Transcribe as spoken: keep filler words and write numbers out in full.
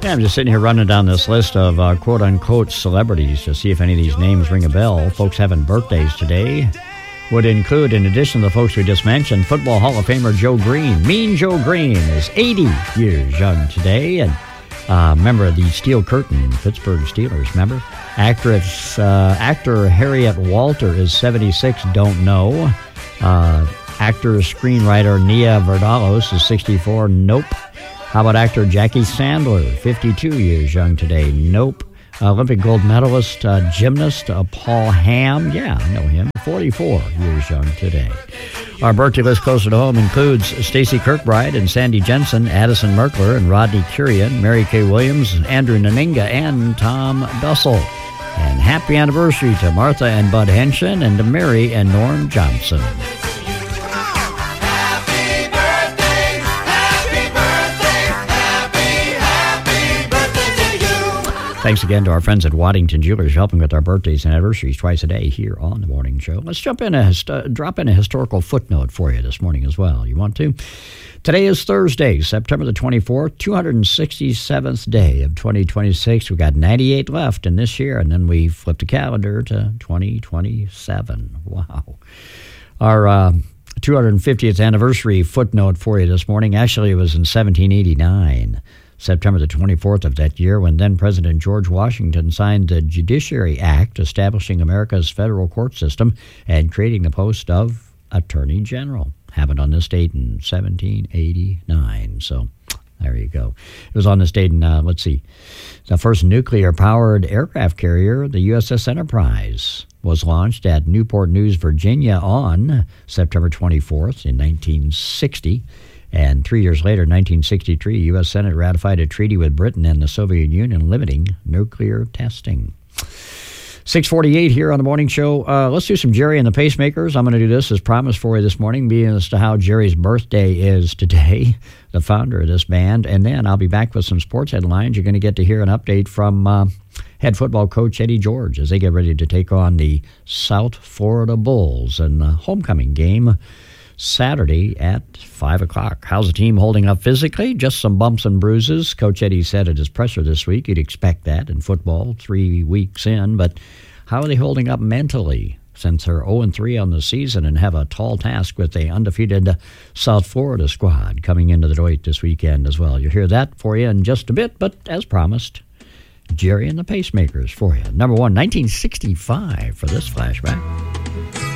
Yeah, I'm just sitting here running down this list of uh, quote-unquote celebrities to see if any of these names ring a bell. Folks having birthdays today would include, in addition to the folks we just mentioned, Football Hall of Famer Joe Green. Mean Joe Green is eighty years young today, and uh, member of the Steel Curtain, Pittsburgh Steelers, remember? Actress, uh, actor Harriet Walter is seventy-six, don't know. Uh, actor, screenwriter Nia Vardalos is sixty-four, nope. How about actor Jackie Sandler, fifty-two years young today? Nope. Olympic gold medalist, uh, gymnast uh, Paul Hamm, yeah, I know him, forty-four years young today. Our birthday list closer to home includes Stacey Kirkbride and Sandy Jensen, Addison Merkler and Rodney Kurian, Mary Kay Williams, Andrew Naninga, and Tom Dussel. And happy anniversary to Martha and Bud Henshin and to Mary and Norm Johnson. Thanks again to our friends at Waddington Jewelers helping with our birthdays and anniversaries twice a day here on The Morning Show. Let's jump in a hist- drop in a historical footnote for you this morning as well. You want to? Today is Thursday, September the twenty-fourth, two hundred sixty-seventh day of twenty twenty-six. We got ninety-eight left in this year, and then we flip the calendar to twenty twenty-seven. Wow. Our uh, two hundred fiftieth anniversary footnote for you this morning. Actually, it was in seventeen eighty-nine. September the twenty-fourth of that year, when then-President George Washington signed the Judiciary Act establishing America's federal court system and creating the post of Attorney General. Happened on this date in seventeen eighty-nine. So there you go. It was on this date in, uh, let's see, the first nuclear-powered aircraft carrier, the U S S Enterprise, was launched at Newport News, Virginia on September twenty-fourth in nineteen sixty. And three years later, nineteen sixty-three, U S Senate ratified a treaty with Britain and the Soviet Union limiting nuclear testing. six forty-eight here on The Morning Show. Uh, let's do some Jerry and the Pacemakers. I'm going to do this as promised for you this morning, being as to how Jerry's birthday is today, the founder of this band. And then I'll be back with some sports headlines. You're going to get to hear an update from uh, head football coach Eddie George as they get ready to take on the South Florida Bulls in the homecoming game Saturday at five o'clock. How's the team holding up physically? Just some bumps and bruises. Coach Eddie said at his presser this week you'd expect that in football three weeks in, but how are they holding up mentally since they're oh and three on the season and have a tall task with the undefeated South Florida squad coming into the Detroit this weekend as well? You'll hear that for you in just a bit, but as promised, Jerry and the Pacemakers for you. Number one, nineteen sixty-five for this flashback.